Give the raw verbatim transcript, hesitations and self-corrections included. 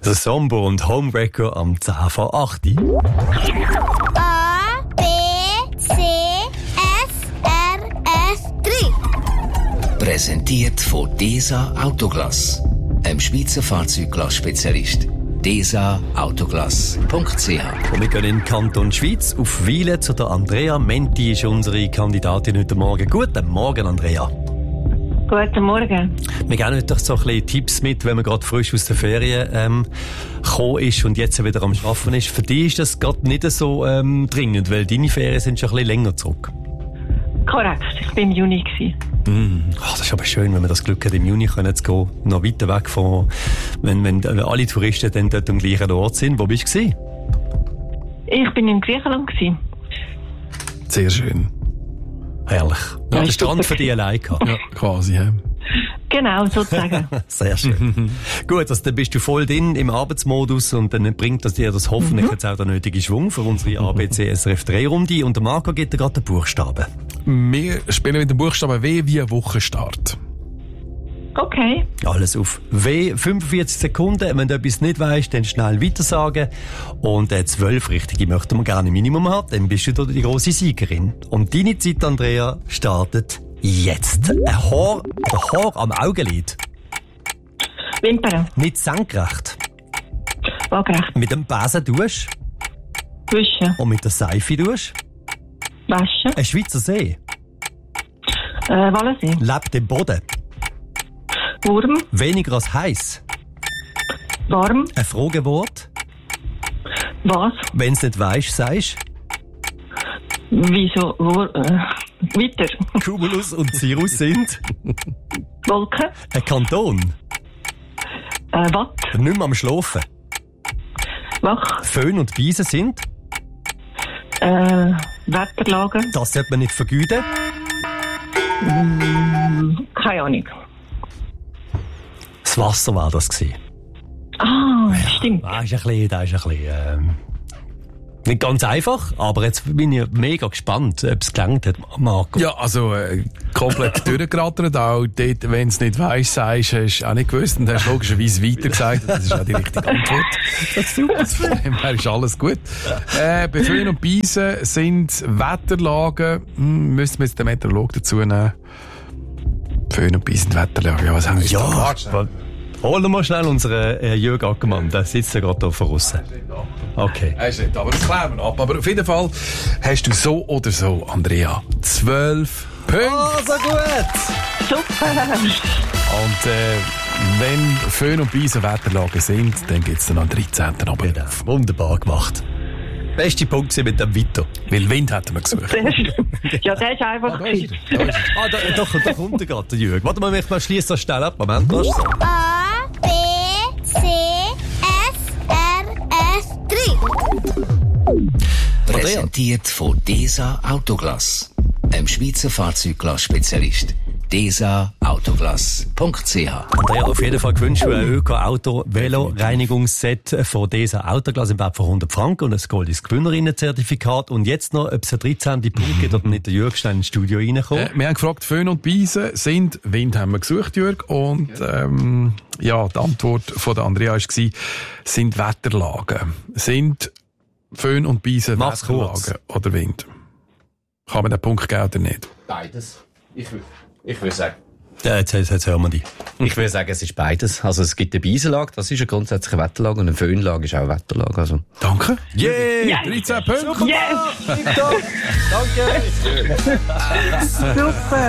Der Sombo und Homewrecker am zehn vor acht. A, B, C, F, R, S, drei. Präsentiert von DESA Autoglass, einem Schweizer Fahrzeugglasspezialist. desa autoglass punkt c h. Und wir gehen in den Kanton Schweiz auf Wiele zu der Andrea Menti, ist unsere Kandidatin heute Morgen. Guten Morgen, Andrea. Guten Morgen. Wir geben heute so ein bisschen Tipps mit, wenn man gerade frisch aus der Ferien ähm, gekommen ist und jetzt wieder am Arbeiten ist. Für dich ist das gerade nicht so ähm, dringend, weil deine Ferien sind schon ein bisschen länger zurück. Korrekt, ich war im Juni. Mm. Oh, das ist aber schön, wenn wir das Glück hat, im Juni können zu gehen, noch weiter weg von, wenn, wenn alle Touristen dann dort am gleichen Ort sind. Wo bist du gewesen? Ich war in Griechenland. Sehr schön. Herrlich. Ja, Ja, den Strand super. für dich allein gehabt. Ja, quasi, ja. Genau, sozusagen. Sehr schön. Gut, also dann bist du voll drin im Arbeitsmodus und dann bringt das dir das hoffentlich Mhm. jetzt auch der nötige Schwung für unsere A B C S R F drei Runde. Und der Marco gibt dir gerade den Buchstaben. Wir spielen mit dem Buchstaben W wie Wochenstart. Okay. Alles auf W, fünfundvierzig Sekunden. Wenn du etwas nicht weisst, dann schnell weitersagen. Und äh, zwölf richtige möchten wir gerne Minimum haben. Dann bist du da die grosse Siegerin. Und deine Zeit, Andrea, startet jetzt. Ein Haar, der Haar am Augenlid. Wimpern. Nicht senkrecht. Waagerecht. Mit dem Besen dusch Wischen. und mit der Seife dusch. Waschen. Ein Schweizer See. Äh, Wallensee. Lebt im Boden. Wurm. Weniger als heiß. Warm. Ein Fragewort. Was? Wenn es nicht weisst, sagst Wieso? Wo? Äh, weiter. Cumulus und Cirrus sind Wolken. ein Kanton. Äh, Watt. Nicht mehr am Schlafen. Wach. Föhn und Beisen sind. Äh, Wetterlage. Das sollte man nicht vergüten. Keine Ahnung. Das Wasser war das gewesen. Ah, stimmt. Das ist ein bisschen, das ist ein bisschen ähm, nicht ganz einfach, aber jetzt bin ich mega gespannt, ob es gelangt hat, Marco. Ja, also äh, komplett durchgerattert. Auch dort, wenn du es nicht weisst, sagst, hast du auch nicht gewusst und hast logischerweise weiter gesagt. Das ist auch die richtige Antwort. Das ist super. Von dem her ist alles gut. Äh, bei Föhn und Beisen sind Wetterlagen, hm, müssten wir jetzt den Meteorolog dazu nehmen. Föhn und Beisen, Wetterlagen, ja, was haben wir Ja, da? Warte. holen wir mal schnell unseren äh, Jürg Ackermann, der sitzt ja gerade da draussen. Okay. Er ist nicht, aber das klären wir ab. Aber auf jeden Fall hast du so oder so, Andrea, zwölf Punkte. Oh, so gut! Super. Und äh, wenn Föhn und Beisen Wetterlagen sind, dann gibt es dann am dreizehnten Aber Genau. Wunderbar gemacht. Beste Punkt war mit dem Vito. Weil Wind hätten wir gesucht. Sehr schön. Ja, der ist einfach. Da ist er. Da ist er. Ah, da, doch, da kommt er gerade, der Jürg. Warte mal, ich mal schließe das schnell ab. Moment, was ist so? A, B, C, F, R, S, drei. Präsentiert von DESA Autoglass, einem Schweizer Fahrzeugglass-Spezialist. desa autoglass punkt c h. Andrea, auf jeden Fall gewünscht du ein Öko-Auto-Velo-Reinigungsset von dieser Autoglas im Wert von hundert Franken und ein goldes Gewinnerinnenzertifikat. Und jetzt noch, ob es einen dreizehnten Punkt gibt oder nicht, der Jürg schnell ins Studio reinkommen. Äh, wir haben gefragt, Föhn und Beisen sind, Wind haben wir gesucht, Jürg, und ähm, ja, die Antwort von der Andrea war, sind Wetterlagen. Sind Föhn und Beisen Mach's kurz. Wetterlagen oder Wind? Kann man den Punkt geben oder nicht? Beides. Ich, wü- ich würde sagen. Ja, jetzt, jetzt, jetzt hören wir die. Ich würde sagen, es ist beides. Also es gibt eine Beisenlage, das ist eine grundsätzliche Wetterlage, und eine Föhnlage ist auch eine Wetterlage. Also. Danke. Yeah! dreizehn Punkte. Yes! Danke! Super.